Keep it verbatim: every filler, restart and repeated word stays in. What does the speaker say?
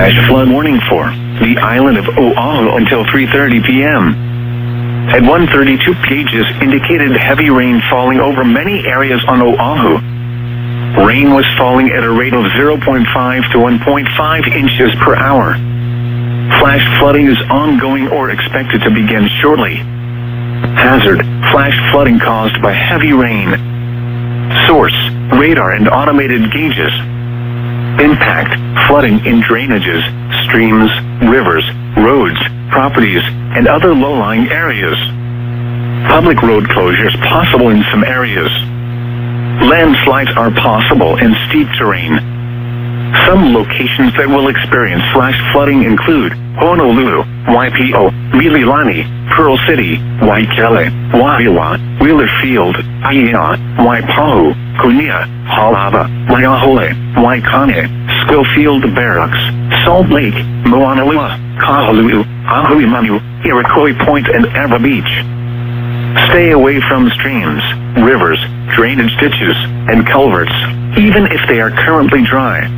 Flash flood warning for the island of Oahu until three thirty p.m. At one thirty-two, gauges indicated heavy rain falling over many areas on Oahu. Rain was falling at a rate of zero point five to one point five inches per hour. Flash flooding is ongoing or expected to begin shortly. Hazard: flash flooding caused by heavy rain. Source: radar and automated gauges. Impact: flooding in drainages, streams, rivers, roads, properties, and other low-lying areas. Public road closures possible in some areas. Landslides are possible in steep terrain. Some locations that will experience flash flooding include Honolulu, Waipi'o, Mililani, Pearl City, Waikele, Wahiawa, Wheeler Field, Aiea, Waipahu, Kunia, Halava, Waiahole, Waikane, Schofield Barracks, Salt Lake, Moanalua, Kahului, Ahuimanu, Iroquois Point, and Ava Beach. Stay away from streams, rivers, drainage ditches, and culverts, even if they are currently dry.